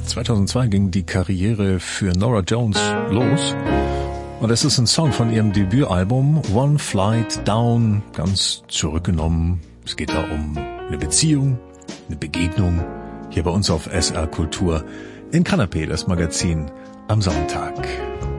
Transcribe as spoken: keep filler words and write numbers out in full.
zweitausendzwei ging die Karriere für Norah Jones los. Und es ist ein Song von ihrem Debütalbum One Flight Down, ganz zurückgenommen. Es geht da um eine Beziehung, eine Begegnung, hier bei uns auf S R Kultur in Kanapé, das Magazin am Sonntag.